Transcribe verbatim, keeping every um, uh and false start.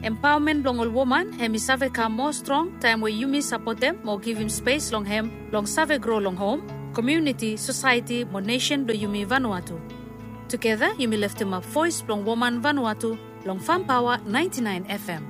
Empowerment long all woman, hemi save ka more strong, time where yumi support them, more give him space long hem, long save grow long home, community, society, more nation do yumi Vanuatu. Together, yumi lift him up voice long woman Vanuatu, long Farm Power ninety-nine F M.